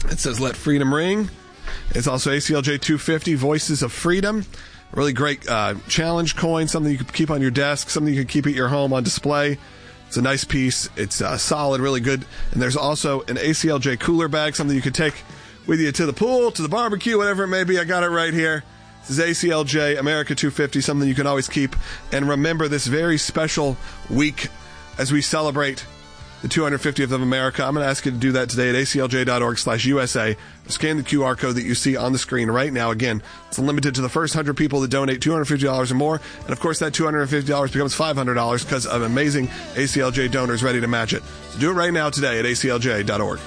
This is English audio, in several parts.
It says, "Let freedom ring." It's also ACLJ 250, Voices of Freedom. Really great challenge coin, something you can keep on your desk, something you can keep at your home on display. It's a nice piece. It's solid, really good. And there's also an ACLJ cooler bag, something you can take with you to the pool, to the barbecue, whatever it may be. I got it right here. This is ACLJ America 250, something you can always keep. And remember this very special week as we celebrate the 250th of America. I'm going to ask you to do that today at aclj.org/USA. Scan the QR code that you see on the screen right now. Again, it's limited to the first 100 people that donate $250 or more. And of course, that $250 becomes $500 because of amazing ACLJ donors ready to match it. So do it right now today at aclj.org.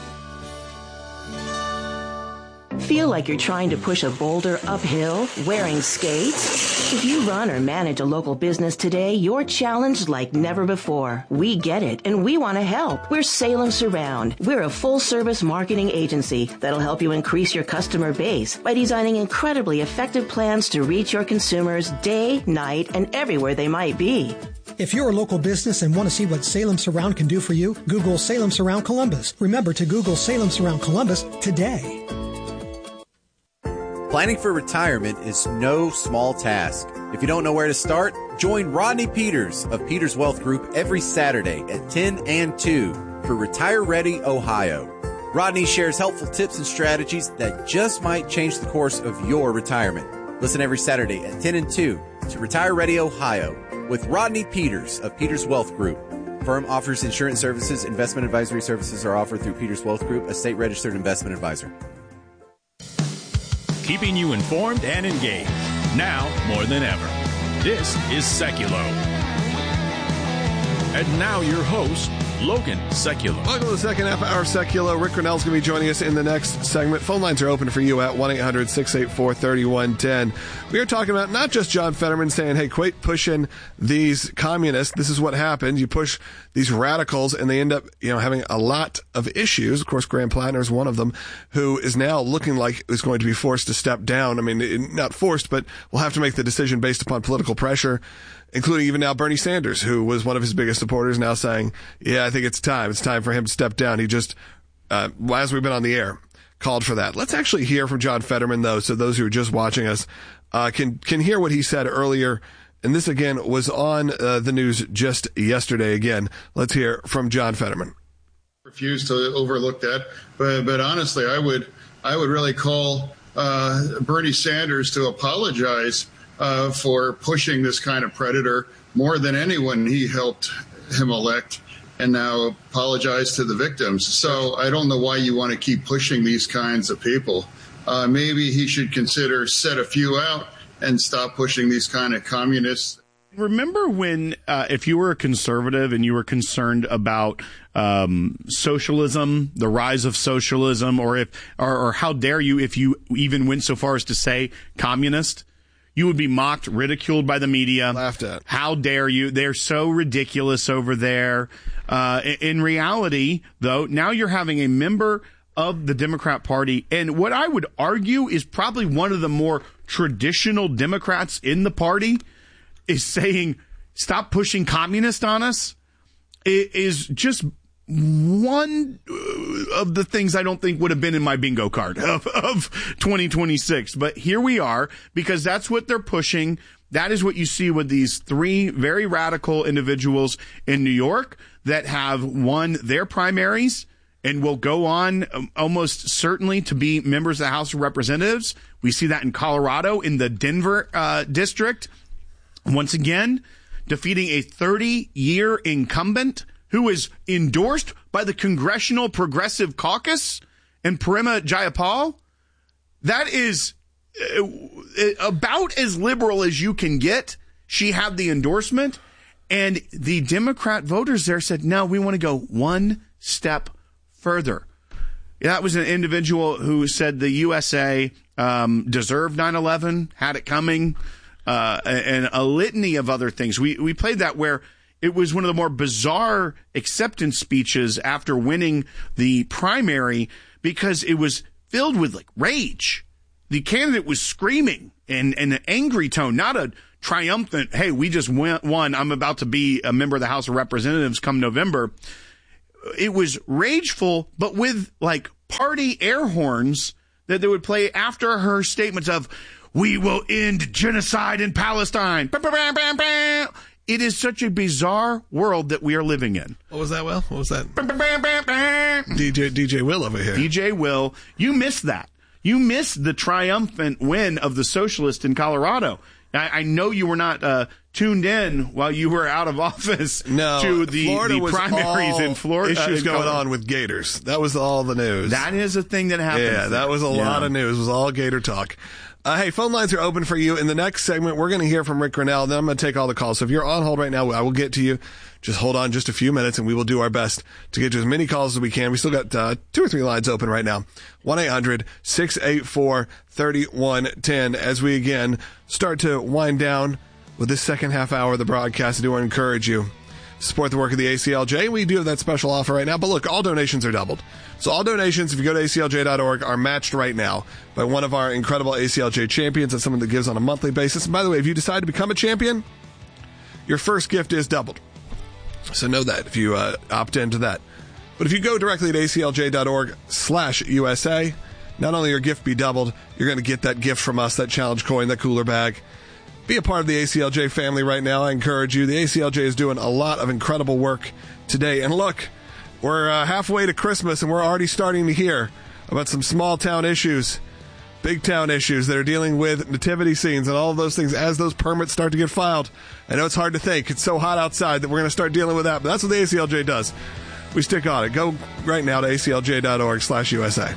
Feel like you're trying to push a boulder uphill wearing skates? If you run or manage a local business today, you're challenged like never before. We get it, and we want to help. We're Salem Surround. We're a full-service marketing agency that'll help you increase your customer base by designing incredibly effective plans to reach your consumers day, night, and everywhere they might be. If you're a local business and want to see what Salem Surround can do for you, Google Salem Surround Columbus. Remember to Google Salem Surround Columbus today. Planning for retirement is no small task. If you don't know where to start, join Rodney Peters of Peters Wealth Group every Saturday at 10 and 2 for Retire Ready Ohio. Rodney shares helpful tips and strategies that just might change the course of your retirement. Listen every Saturday at 10 and 2 to Retire Ready Ohio with Rodney Peters of Peters Wealth Group. Firm offers insurance services. Investment advisory services are offered through Peters Wealth Group, a state-registered investment advisor. Keeping you informed and engaged, now more than ever. This is Seculo. And now your host, Logan Seculo. Welcome to the second half of our Seculo. Rick Grinnell's going to be joining us in the next segment. Phone lines are open for you at 1-800-684-3110. We are talking about not just John Fetterman saying, hey, quit pushing these communists. This is what happened. You push these radicals and they end up, having a lot of issues. Of course, Graham Plattner is one of them, who is now looking like is going to be forced to step down. I mean, not forced, but will have to make the decision based upon political pressure, including even now Bernie Sanders, who was one of his biggest supporters, now saying, yeah, I think it's time. It's time for him to step down. He just, as we've been on the air, called for that. Let's actually hear from John Fetterman, though, so those who are just watching us can hear what he said earlier. And this, again, was on the news just yesterday. Again, let's hear from John Fetterman. Refuse to overlook that. But honestly, I would really call Bernie Sanders to apologize for pushing this kind of predator more than anyone he helped him elect, and now apologize to the victims. So I don't know why you want to keep pushing these kinds of people. Maybe he should consider set a few out and stop pushing these kind of communists. Remember when, if you were a conservative and you were concerned about socialism, the rise of socialism, or how dare you if you even went so far as to say communist, you would be mocked, ridiculed by the media. Laughed at. How dare you? They're so ridiculous over there. In reality, though, now you're having a member of the Democrat Party, and what I would argue is probably one of the more traditional Democrats in the party, is saying, stop pushing communist on us. It is just one of the things I don't think would have been in my bingo card of 2026. But here we are, because that's what they're pushing. That is what you see with these three very radical individuals in New York that have won their primaries and will go on almost certainly to be members of the House of Representatives. We see that in Colorado, in the Denver district. Once again, defeating a 30-year incumbent who is endorsed by the Congressional Progressive Caucus and Prema Jayapal. That is about as liberal as you can get. She had the endorsement, and the Democrat voters there said, no, we want to go one step further. That was an individual who said the USA deserved 9/11, had it coming, and a litany of other things. We played that where it was one of the more bizarre acceptance speeches after winning the primary, because it was filled with like rage. The candidate was screaming in an angry tone, not a triumphant, hey, we just won, I'm about to be a member of the House of Representatives come November. it was rageful, but with like party air horns that they would play after her statements of, "We will end genocide in Palestine." It is such a bizarre world that we are living in. What was that, Will? What was that? DJ Will over here. DJ Will, you missed that. You missed the triumphant win of the socialist in Colorado. I know you were not tuned in while you were out of office to the primaries in Florida. Issues going on with Gators. That was all the news. That is a thing that happened. Yeah, that was a lot of news. It was all Gator talk. Hey, phone lines are open for you. In the next segment, we're going to hear from Rick Grinnell. Then I'm going to take all the calls. So if you're on hold right now, I will get to you. Just hold on just a few minutes, and we will do our best to get to as many calls as we can. We still got 2 or 3 lines open right now. 1-800-684-3110. As we, again, start to wind down with this second half hour of the broadcast, I do want to encourage you to support the work of the ACLJ. We do have that special offer right now. But look, all donations are doubled. So all donations, if you go to aclj.org, are matched right now by one of our incredible ACLJ champions. That's someone that gives on a monthly basis. And by the way, if you decide to become a champion, your first gift is doubled. So know that if you opt into that. But if you go directly to aclj.org/USA, not only your gift be doubled, you're going to get that gift from us, that challenge coin, that cooler bag. Be a part of the ACLJ family right now. I encourage you. The ACLJ is doing a lot of incredible work today. And look, we're halfway to Christmas, and we're already starting to hear about some small town issues, big town issues that are dealing with nativity scenes and all of those things as those permits start to get filed. I know it's hard to think. It's so hot outside that we're going to start dealing with that, but that's what the ACLJ does. We stick on it. Go right now to aclj.org/USA.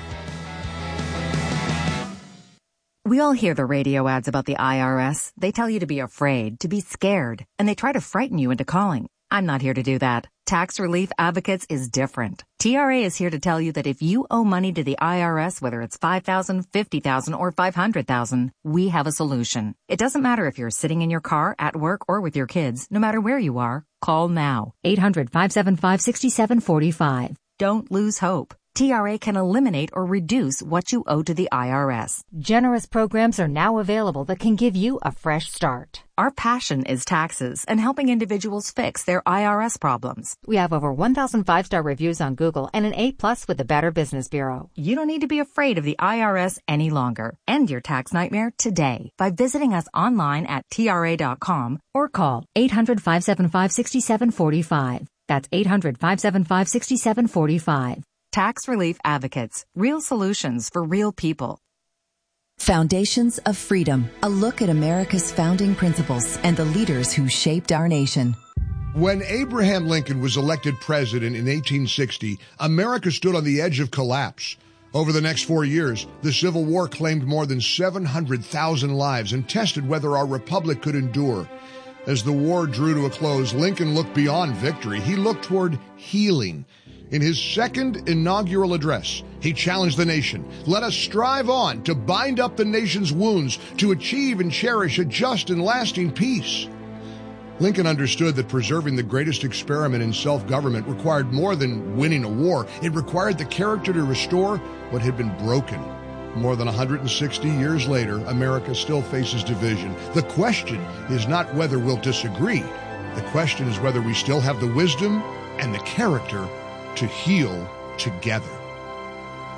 We all hear the radio ads about the IRS. They tell you to be afraid, to be scared, and they try to frighten you into calling. I'm not here to do that. Tax Relief Advocates is different. TRA is here to tell you that if you owe money to the IRS, whether it's $5,000, $50,000, or $500,000, we have a solution. It doesn't matter if you're sitting in your car, at work, or with your kids. No matter where you are, call now. 800-575-6745. Don't lose hope. TRA can eliminate or reduce what you owe to the IRS. Generous programs are now available that can give you a fresh start. Our passion is taxes and helping individuals fix their IRS problems. We have over 1,000 5-star reviews on Google and an A+ with the Better Business Bureau. You don't need to be afraid of the IRS any longer. End your tax nightmare today by visiting us online at TRA.com or call 800-575-6745. That's 800-575-6745. Tax Relief Advocates. Real solutions for real people. Foundations of Freedom. A look at America's founding principles and the leaders who shaped our nation. When Abraham Lincoln was elected president in 1860, America stood on the edge of collapse. Over the next 4 years, the Civil War claimed more than 700,000 lives and tested whether our republic could endure. As the war drew to a close, Lincoln looked beyond victory. He looked toward healing. In his second inaugural address, he challenged the nation. Let us strive on to bind up the nation's wounds, to achieve and cherish a just and lasting peace. Lincoln understood that preserving the greatest experiment in self-government required more than winning a war. It required the character to restore what had been broken. More than 160 years later, America still faces division. The question is not whether we'll disagree. The question is whether we still have the wisdom and the character to heal together.